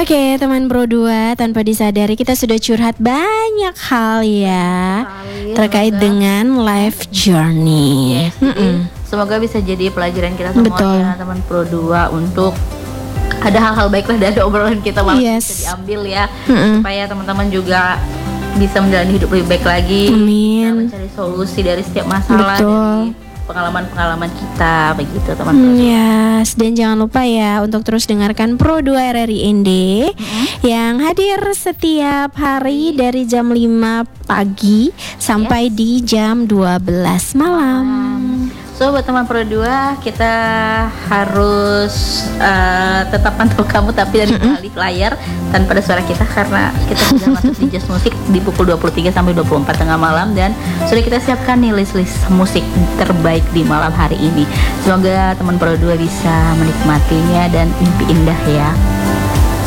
Oke, teman Pro 2, tanpa disadari kita sudah curhat banyak hal ya terkait dengan life journey. Yes, jadi semoga bisa jadi pelajaran kita semua ya, teman Pro 2, untuk ada hal-hal baiklah dari obrolan kita malam bisa diambil ya, supaya teman-teman juga bisa menjalani hidup lebih baik lagi, bisa mencari solusi dari setiap masalah, dari pengalaman-pengalaman kita, begitu teman-teman. Yes, dan jangan lupa ya untuk terus dengarkan Pro 2 RRI ND yang hadir setiap hari dari jam 5 pagi sampai di jam 12 malam. So buat teman Pro 2, kita harus tetap pantau kamu tapi dari balik layar tanpa ada suara kita, karena kita sudah masuk di Just Musik di pukul 23 sampai 24 tengah malam, dan sudah kita siapkan nih list-list musik terbaik di malam hari ini. Semoga teman Pro 2 bisa menikmatinya dan mimpi indah ya.